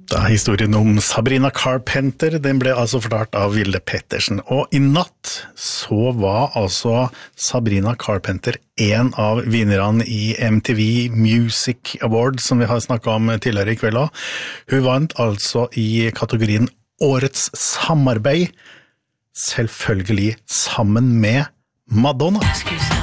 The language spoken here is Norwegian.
Da historien om Sabrina Carpenter, den ble altså fortalt av Vilde Pettersen. Og i natt så var altså Sabrina Carpenter en av vinnerne i MTV Music Awards, som vi har snakket om tidligere i kveld også. Hun vant altså i kategorien Årets samarbeid, selvfølgelig sammen med Madonna.